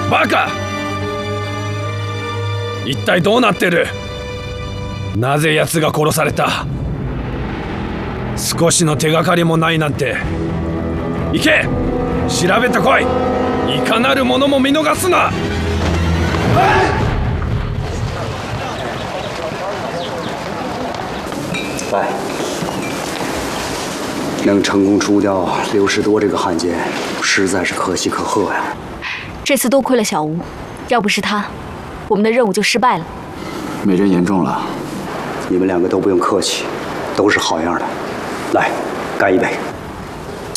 バカ！一体どうなってる？なぜ奴が殺された？少しの手がかりもないなんて。行け！調べてこい！いかなるものも見逃すな！ 来，能成功除掉刘士多这个汉奸，实在是可喜可贺呀。 这次多亏了小吴，要不是他，我们的任务就失败了。 美人言重了，你们两个都不用客气，都是好样的。来，干一杯！